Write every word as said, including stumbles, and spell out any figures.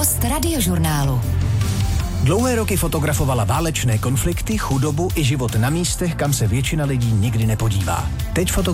Host Radiožurnálu. Dlouhé roky fotografovala válečné konflikty, chudobu i život na místech, kam se většina lidí nikdy nepodívá. Teď